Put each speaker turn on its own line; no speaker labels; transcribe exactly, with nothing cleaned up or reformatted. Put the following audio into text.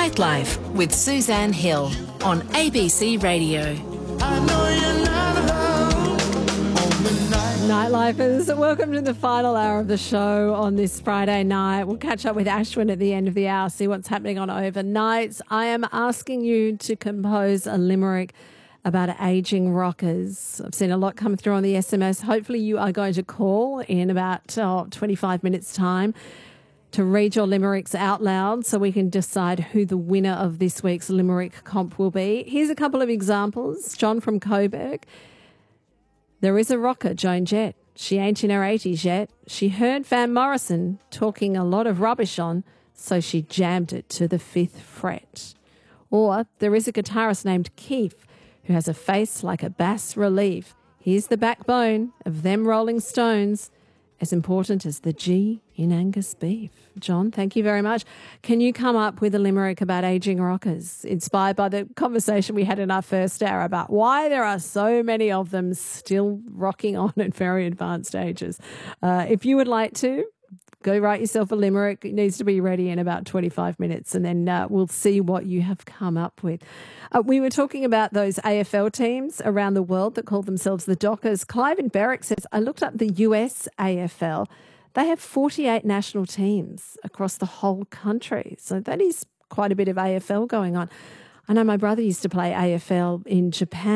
Nightlife with Suzanne Hill on A B C Radio.
Nightlifers, welcome to the final hour of the show on this Friday night. We'll catch up with Ashwin at the end of the hour, see what's happening on overnights. I am asking you to compose a limerick about ageing rockers. I've seen a lot come through on the S M S. Hopefully you are going to call in about oh, twenty-five minutes' time to read your limericks out loud so we can decide who the winner of this week's limerick comp will be. Here's a couple of examples. John from Coburg. There is a rocker, Joan Jett. She ain't in her eighties yet. She heard Van Morrison talking a lot of rubbish on, so she jammed it to the fifth fret. Or there is a guitarist named Keith who has a face like a bass relief. Here's the backbone of them Rolling Stones, as important as the G in Angus beef. John, thank you very much. Can you come up with a limerick about ageing rockers, inspired by the conversation we had in our first hour about why there are so many of them still rocking on at very advanced ages? Uh, if you would like to, go write yourself a limerick. It needs to be ready in about twenty-five minutes, and then uh, we'll see what you have come up with. Uh, we were talking about those A F L teams around the world that call themselves the Dockers. Clive in Berwick says, I looked up the U S A F L. They have forty-eight national teams across the whole country. So that is quite a bit of A F L going on. I know my brother used to play A F L in Japan.